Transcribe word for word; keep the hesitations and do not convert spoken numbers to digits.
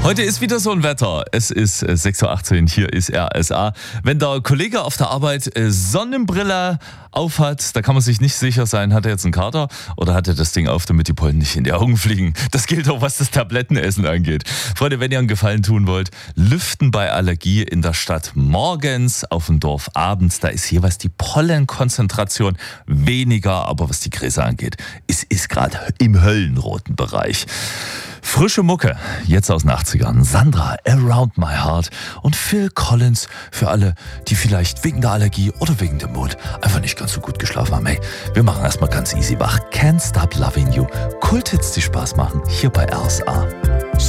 Heute ist wieder so ein Wetter. Es ist äh, sechs Uhr achtzehn, hier ist R S A. Wenn der Kollege auf der Arbeit äh, Sonnenbrille aufhat, da kann man sich nicht sicher sein, hat er jetzt einen Kater oder hat er das Ding auf, damit die Pollen nicht in die Augen fliegen. Das gilt auch, was das Tablettenessen angeht. Freunde, wenn ihr einen Gefallen tun wollt, lüften bei Allergie in der Stadt morgens, auf dem Dorf abends. Da ist jeweils die Pollenkonzentration weniger, aber was die Gräser angeht, es ist gerade im höllenroten Bereich. Frische Mucke, jetzt aus den achtzigern. Sandra, Around My Heart und Phil Collins für alle, die vielleicht wegen der Allergie oder wegen dem Mond einfach nicht ganz so gut geschlafen haben. Hey, wir machen erstmal ganz easy wach. Can't Stop Loving You. Kulthits, die Spaß machen, hier bei R S A.